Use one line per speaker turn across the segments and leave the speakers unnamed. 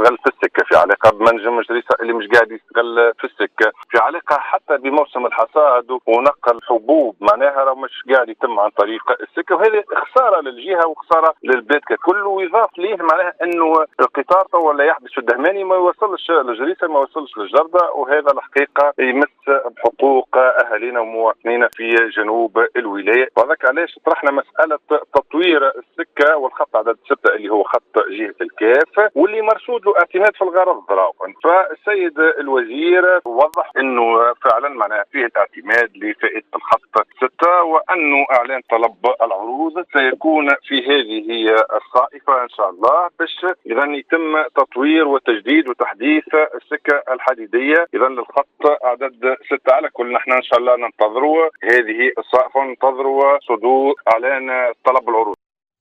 يستغل في السكه، في علاقه بمنجم الجريسه اللي مش قاعد يستغل في السكه، في علاقه حتى بموسم الحصاد ونقل حبوب معناها راه مش قاعد يتم عن طريق السكه، وهذه خساره للجهه وخساره للبلاد ككل. ويضاف ليه معناها انه القطار تو ولا يحبس في الدهماني ما يوصلش للجريسه ما يوصلش للجرده، وهذا الحقيقه يمس بحقوق اهالينا ومواطنينا في جنوب الولايه. وذاك علاش طرحنا مساله تطوير السكه والخط عدد 6 اللي هو خط جهه الكاف واللي مرصود له اعتماد في الغرض الضراوي. فالسيد الوزير وضح انه فعلا معناها فيه اعتماد لفائده الخط 6 وانه اعلان طلب العروض سيكون في هذه الصائفه ان شاء الله باش اذا يتم تطوير وتجديد وتحديث السكه الحديديه اذا للخط عدد 6. على كل نحن ان شاء الله ننتظروا هذه الصائفه وننتظروا صدور اعلان طلب العروض.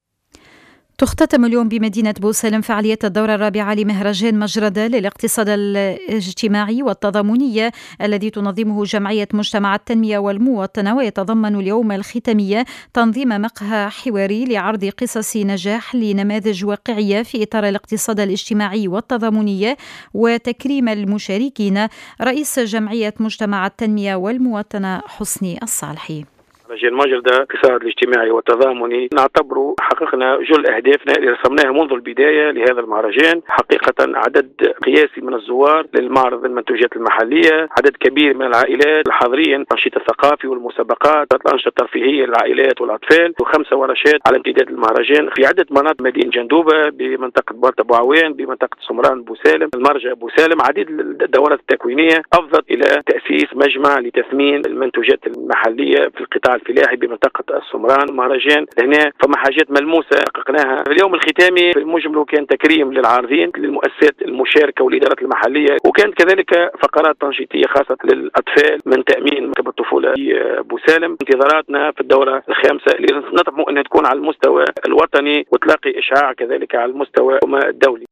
تختتم اليوم بمدينة بوسلم فعالية الدورة الرابعة لمهرجان مجردة للاقتصاد الاجتماعي والتضامنية الذي تنظمه جمعية مجتمع التنمية والمواطنة، ويتضمن اليوم الختامية تنظيم مقهى حواري لعرض قصص نجاح لنماذج واقعية في إطار الاقتصاد الاجتماعي والتضامنية وتكريم المشاركين. رئيس جمعية مجتمع التنمية والمواطنة حسني الصالحي.
مهرجان مجردة الاقتصاد الاجتماعي والتضامني نعتبر حققنا جل أهدافنا اللي رسمناها منذ البداية لهذا المهرجان. حقيقة عدد قياسي من الزوار للمعرض المنتوجات المحلية، عدد كبير من العائلات الحاضرين، النشاط الثقافي والمسابقات، الأنشطة الترفيهية للعائلات والأطفال، و5 ورشات على امتداد المهرجان في عدة مناطق مدينة جندوبة، بمنطقة بورتا بوعوين، بمنطقة سمران بوسالم، المرجع بوسالم. عديد الدورات التكوينية أفضت إلى تأسيس مجمع لتثمين المنتوجات المحلية في القطاع الفلاحي بمنطقة السمران. مهرجان هنا فما حاجات ملموسة حققناها. اليوم الختامي في المجمل كان تكريم للعارضين للمؤسسات المشاركة والإدارات المحلية، وكانت كذلك فقرات تنشيطية خاصة للأطفال من تأمين مكتب الطفولة في بوسالم. انتظاراتنا في الدورة الخامسة اللي نطمح أنها تكون على المستوى الوطني وتلاقي إشعاع كذلك على المستوى الدولي.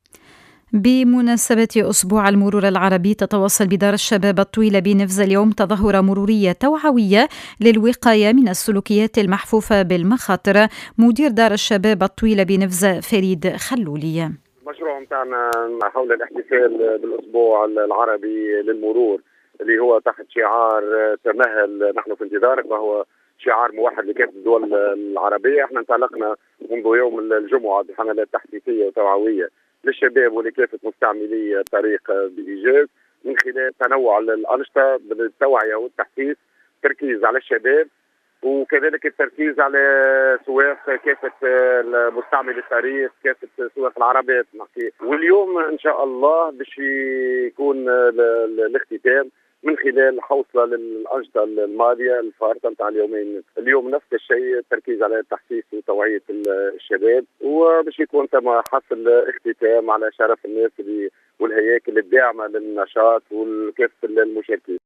بمناسبة أسبوع المرور العربي تتواصل بدار الشباب الطويلة بنفز اليوم تظاهرة مرورية توعوية للوقاية من السلوكيات المحفوفة بالمخاطر. مدير دار الشباب الطويلة بنفز فريد خلولي.
المشروع متاعنا حول الاحتفال بالأسبوع العربي للمرور اللي هو تحت شعار تمهل نحن في انتظارك، وهو شعار موحد لكافة الدول العربية. احنا انطلقنا منذ يوم الجمعة بحملات تحفيزية وتوعوية للشباب ولكافة مستعملي الطريق بإيجاز من خلال تنوع الأنشطة بالتوعية والتحفيز، تركيز على الشباب وكذلك التركيز على سواق كافة مستعملي الطريق، كافة سواق العربات نحكي. واليوم إن شاء الله باش يكون الاختتام من خلال حوصلة للأنشطة الماضية الفارطة نتاع اليومين. اليوم نفس الشيء، التركيز على تحسيس وتوعية الشباب، وباش يكون ثم حفل اختتام على شرف الناس والهياكل الداعمة للنشاط وكافة المشاركين.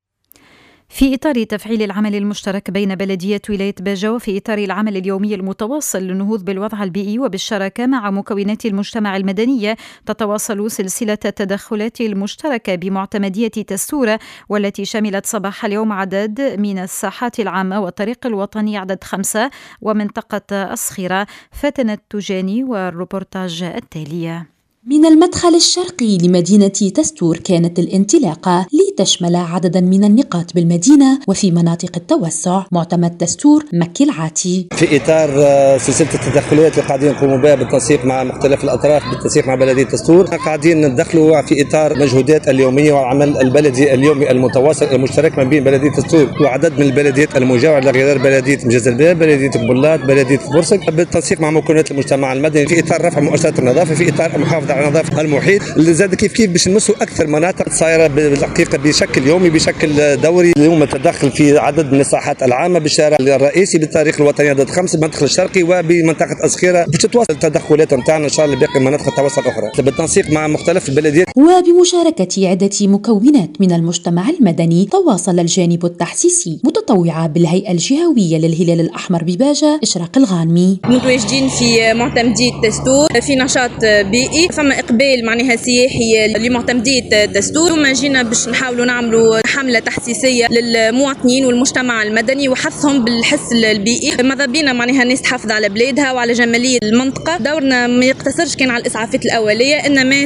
في إطار تفعيل العمل المشترك بين بلدية ولاية باجة وفي إطار العمل اليومي المتواصل للنهوض بالوضع البيئي وبالشراكة مع مكونات المجتمع المدنية، تتواصل سلسلة التدخلات المشتركة بمعتمدية تستورة، والتي شملت صباح اليوم عدد من الساحات العامة والطريق الوطني عدد 5 ومنطقة الصخيرة. فاتن التجاني والروبورتاج التالي.
من المدخل الشرقي لمدينة تستور كانت الانطلاقة لتشمل عددا من النقاط بالمدينة وفي مناطق التوسع. معتمد تستور مكي العاتي.
في إطار سلسلة التدخلات اللي قاعدين نقوموا بها بالتنسيق مع مختلف الأطراف بالتنسيق مع بلدية تستور، قاعدين ندخلوا في إطار مجهودات اليومية والعمل البلدي اليومي المتواصل المشترك ما بين بلدية تستور وعدد من البلديات المجاورة لغير بلدية مجازلباب، بلدية قبلات، بلدية بورسك، بالتنسيق مع مكونات المجتمع المدني في إطار رفع مؤسسات النظافة، في إطار المحافظة على نظافة المحيط. اللي زاد كيف باش نمسوا اكثر مناطق صايره بالحقيقه بشكل يومي بشكل دوري. اليوم التدخل في عدد من الساحات العامه بالشارع الرئيسي بالطريق الوطني عدد 5 المدخل الشرقي وبمنطقه الصخيره، باش تتواصل التدخلات نتاعنا ان شاء الله باقي مناطق التوسع الاخرى بالتنسيق مع مختلف البلديات.
وبمشاركه عده مكونات من المجتمع المدني، تواصل الجانب التحسيسي متطوعه بالهيئه الجهويه للهلال الاحمر بباجة إشراق الغانمي.
متواجدين في معتمدية تستور في نشاط بيئي، فما إقبال معناها سياحي لمعتمدية تستور، ثم جينا باش نحاولوا نعملوا حملة تحسيسية للمواطنين والمجتمع المدني وحثهم بالحس البيئي. ماذا بينا معناها الناس تحافظ على بلادها وعلى جمالية المنطقة. دورنا ما يقتصرش كان على الإسعافات الأولية، إنما